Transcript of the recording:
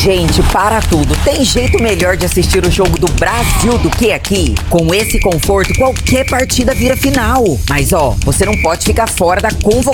Gente, para tudo. Tem jeito melhor de assistir o jogo do Brasil do que aqui? Com esse conforto, qualquer partida vira final. Mas ó, você não pode ficar fora da convocação